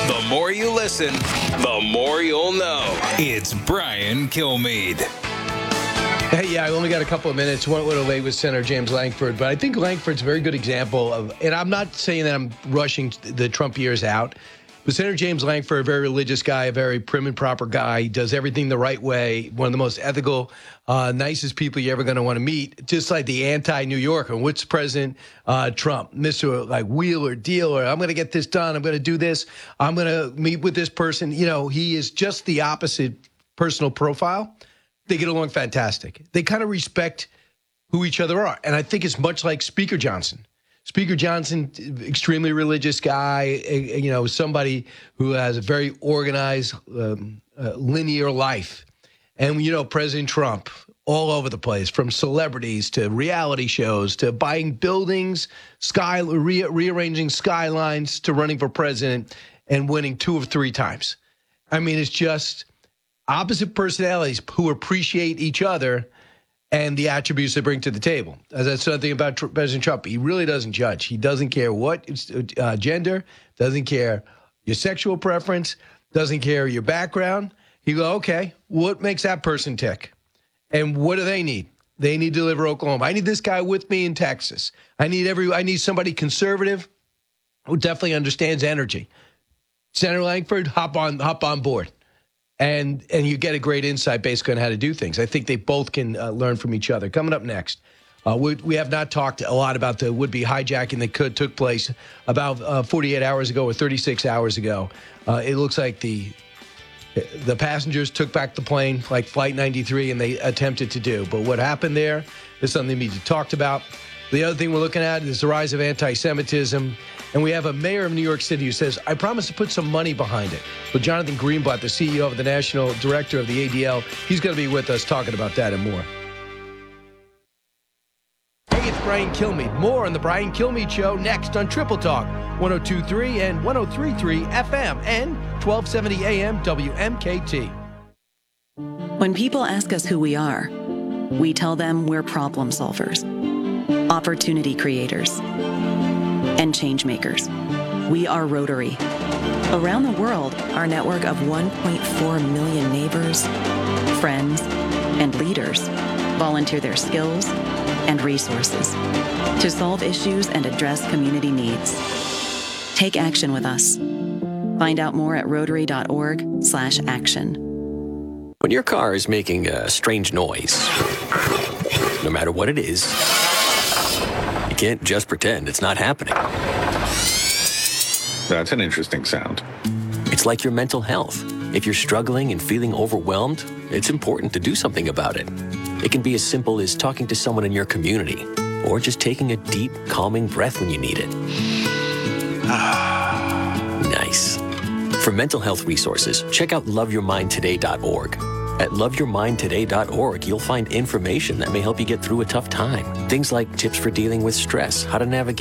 The more you listen, the more you'll know. It's Brian Kilmeade. Hey, yeah, I only got a couple of minutes. Went a little late with Senator James Lankford, but I think Lankford's a very good example of, and I'm not saying that I'm rushing the Trump years out, but Senator James Lankford, a very religious guy, a very prim and proper guy, he does everything the right way, one of the most ethical, nicest people you're ever going to want to meet, just like the anti-New Yorker. What's President Trump? Mr. like wheeler, dealer, I'm going to get this done, I'm going to do this, I'm going to meet with this person. You know, he is just the opposite personal profile. They get along fantastic. They kind of respect who each other are. And I think it's much like Speaker Johnson. Speaker Johnson, extremely religious guy, you know, somebody who has a very organized, linear life. And, you know, President Trump, all over the place, from celebrities to reality shows to buying buildings, rearranging skylines to running for president and winning 2 of 3 times. I mean, it's just opposite personalities who appreciate each other and the attributes they bring to the table. As that's something about President Trump. He really doesn't judge. He doesn't care what gender, doesn't care your sexual preference, doesn't care your background. He go, okay, what makes that person tick? And what do they need? They need to deliver Oklahoma. I need this guy with me in Texas. I need somebody conservative who definitely understands energy. Senator Lankford, hop on board. And you get a great insight basically on how to do things. I think they both can learn from each other. Coming up next, we have not talked a lot about the would-be hijacking that took place about 48 hours ago or 36 hours ago. It looks like the passengers took back the plane like Flight 93 and they attempted to do. But what happened there is something we talked about. The other thing we're looking at is the rise of anti-Semitism. And we have a mayor of New York City who says, I promise to put some money behind it. But Jonathan Greenblatt, the CEO of the National Director of the ADL, he's going to be with us talking about that and more. Hey, it's Brian Kilmeade. More on The Brian Kilmeade Show next on Triple Talk, 102.3 and 103.3 FM and 1270 AM WMKT. When people ask us who we are, we tell them we're problem solvers, opportunity creators, and change makers. We are Rotary. Around the world, our network of 1.4 million neighbors, friends, and leaders volunteer their skills and resources to solve issues and address community needs. Take action with us. Find out more at rotary.org/action. When your car is making a strange noise, no matter what it is, you can't just pretend it's not happening. That's an interesting sound. It's like your mental health. If you're struggling and feeling overwhelmed, it's important to do something about it. It can be as simple as talking to someone in your community, or just taking a deep, calming breath when you need it. Nice. For mental health resources, check out loveyourmindtoday.org. At loveyourmindtoday.org, you'll find information that may help you get through a tough time. Things like tips for dealing with stress, how to navigate